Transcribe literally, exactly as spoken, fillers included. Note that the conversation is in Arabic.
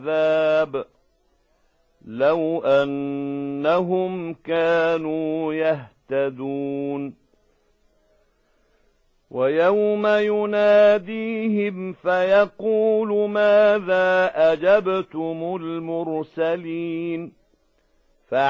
العذاب لو أنهم كانوا يهتدون ويوم يناديهم فيقول ماذا أجبتم المرسلين